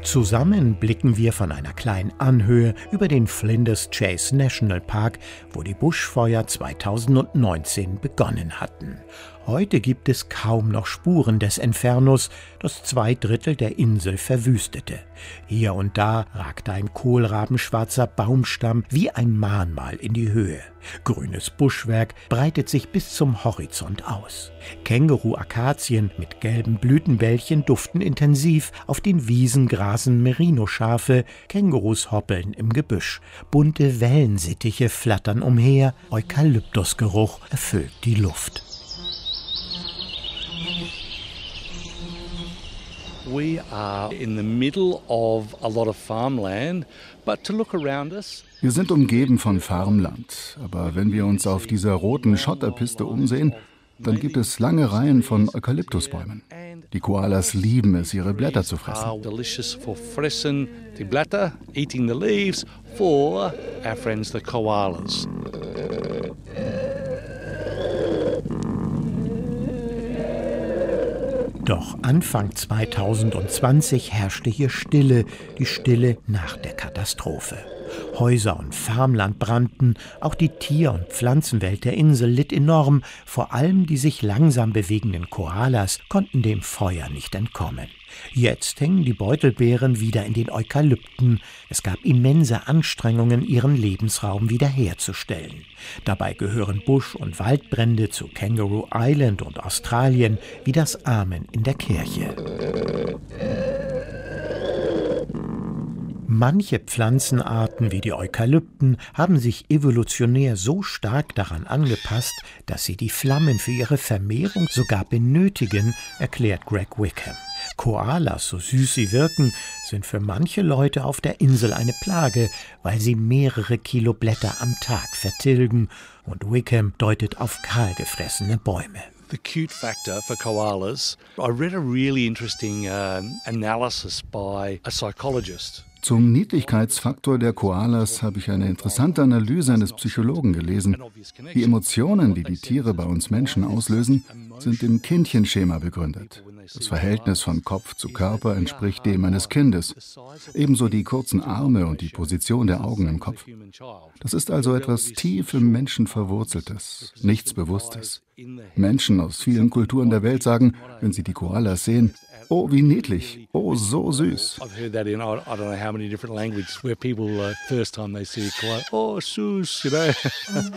Zusammen blicken wir von einer kleinen Anhöhe über den Flinders Chase National Park, wo die Buschfeuer 2019 begonnen hatten. Heute gibt es kaum noch Spuren des Infernos, das 2/3 der Insel verwüstete. Hier und da ragt ein kohlrabenschwarzer Baumstamm wie ein Mahnmal in die Höhe. Grünes Buschwerk breitet sich bis zum Horizont aus. Känguru-Akazien mit gelben Blütenbällchen duften intensiv, auf den Wiesen grasen Merino-Schafe, Kängurus hoppeln im Gebüsch, bunte Wellensittiche flattern umher, Eukalyptusgeruch erfüllt die Luft. We are in the middle of a lot of farmland, but to look around us. Wir sind umgeben von Farmland, aber wenn wir uns auf dieser roten Schotterpiste umsehen, dann gibt es lange Reihen von Eukalyptusbäumen. Die Koalas lieben es, ihre Blätter zu fressen. Delicious for fressen the blätter, eating the leaves for our friends the koalas. Doch Anfang 2020 herrschte hier Stille, die Stille nach der Katastrophe. Häuser und Farmland brannten, auch die Tier- und Pflanzenwelt der Insel litt enorm, vor allem die sich langsam bewegenden Koalas konnten dem Feuer nicht entkommen. Jetzt hängen die Beutelbeeren wieder in den Eukalypten. Es gab immense Anstrengungen, ihren Lebensraum wiederherzustellen. Dabei gehören Busch- und Waldbrände zu Kangaroo Island und Australien wie das Amen in der Kirche. Manche Pflanzenarten wie die Eukalypten haben sich evolutionär so stark daran angepasst, dass sie die Flammen für ihre Vermehrung sogar benötigen, erklärt Greg Wickham. Koalas, so süß sie wirken, sind für manche Leute auf der Insel eine Plage, weil sie mehrere Kilo Blätter am Tag vertilgen. Und Wickham deutet auf kahlgefressene Bäume. The cute factor for koalas. I read a really interesting analysis by a psychologist. Zum Niedlichkeitsfaktor der Koalas habe ich eine interessante Analyse eines Psychologen gelesen. Die Emotionen, die die Tiere bei uns Menschen auslösen, sind im Kindchenschema begründet. Das Verhältnis von Kopf zu Körper entspricht dem eines Kindes. Ebenso die kurzen Arme und die Position der Augen im Kopf. Das ist also etwas tief im Menschen Verwurzeltes, nichts Bewusstes. Menschen aus vielen Kulturen der Welt sagen, wenn sie die Koalas sehen, oh, wie niedlich, oh, so süß. I've heard that in I don't know how many different languages where people first time they see a koala, oh, süß, you know.